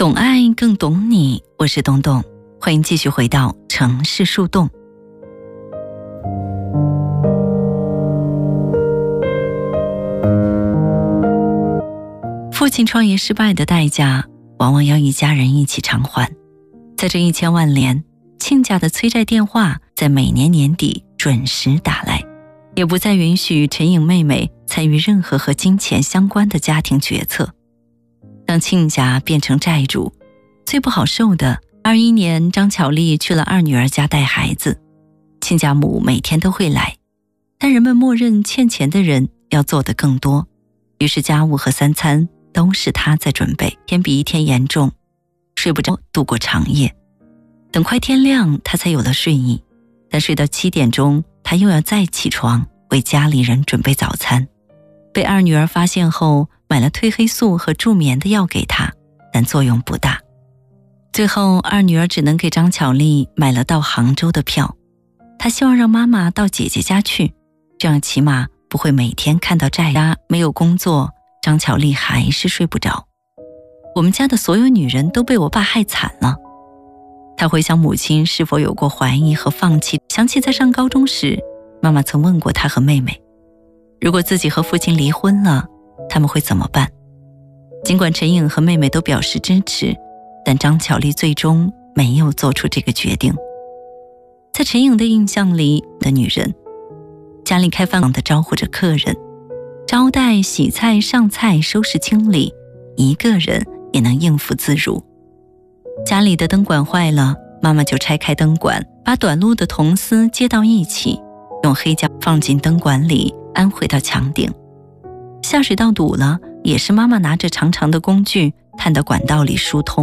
懂爱更懂你，我是东东，欢迎继续回到城市树洞。父亲创业失败的代价，往往要一家人一起偿还。在这1000万年，亲家的催债电话在每年年底准时打来，也不再允许陈颖妹妹参与任何和金钱相关的家庭决策。当亲家变成债主，最不好受的21年，张巧丽去了二女儿家带孩子，亲家母每天都会来，但人们默认欠钱的人要做得更多，于是家务和3餐都是她在准备，天比一天严重，睡不着度过长夜。等快天亮，她才有了睡意，但睡到7点钟，她又要再起床为家里人准备早餐。被二女儿发现后，买了褪黑素和助眠的药给她，但作用不大。最后二女儿只能给张巧丽买了到杭州的票，她希望让妈妈到姐姐家去，这样起码不会每天看到债家没有工作，张巧丽还是睡不着。我们家的所有女人都被我爸害惨了。她回想母亲是否有过怀疑和放弃，想起在上高中时，妈妈曾问过她和妹妹，如果自己和父亲离婚了，他们会怎么办？尽管陈颖和妹妹都表示支持，但张巧丽最终没有做出这个决定。在陈颖的印象里的女人，家里开饭的招呼着客人，招待、洗菜、上菜、收拾清理，一个人也能应付自如。家里的灯管坏了，妈妈就拆开灯管，把短路的铜丝接到一起，用黑胶放进灯管里，安回到墙顶。下水道堵了，也是妈妈拿着长长的工具探到管道里疏通。